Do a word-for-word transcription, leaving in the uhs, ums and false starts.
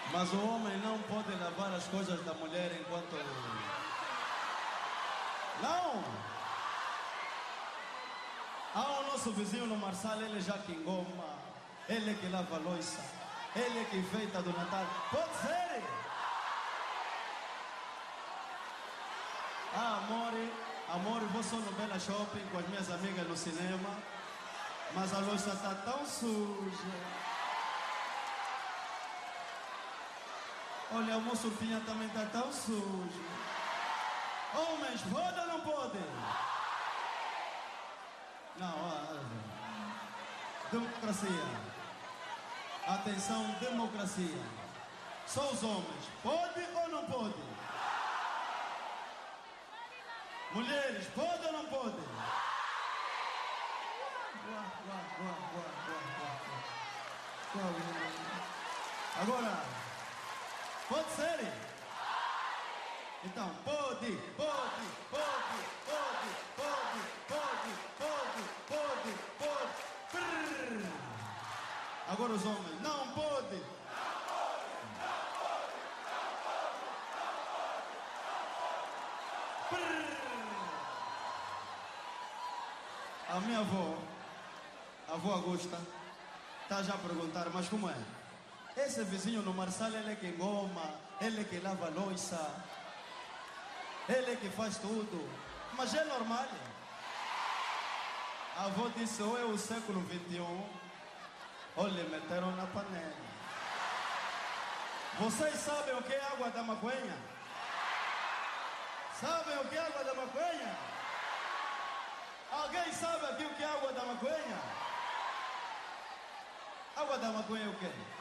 Mas o homem não pode lavar as coisas da mulher enquanto... Não! Ah, o nosso vizinho no Marçal, ele já que engoma, ele que lava a louça, ele que enfeita do Natal. Pode ser! Ah, amor, amor, vou só no Bela Shopping com as minhas amigas no cinema, mas a louça está tão suja. Olha, o moço Pinha também está tão sujo. Homens, pode ou não pode? Não, ó, democracia. Atenção, democracia. Só os homens, pode ou não pode? Mulheres, pode ou não pode? Agora, pode ser? Então, pode, pode, pode, pode, pode, pode, pode, pode, pode. Prrr. Agora os homens, não pode. Não pode, não pode, não pode, não pode, não pode. A minha avó, a avó Augusta, está já a perguntar, mas como é? Esse vizinho no Marçal, ele é que engoma, ele é que lava a louça, ele é que faz tudo, mas é normal. A avó disse, ou é o século vinte e um, ou lhe meteram na panela. Vocês sabem o que é água da maconha? Sabem o que é água da maconha? Alguém sabe aqui o que é água da maconha? Água da maconha é o quê?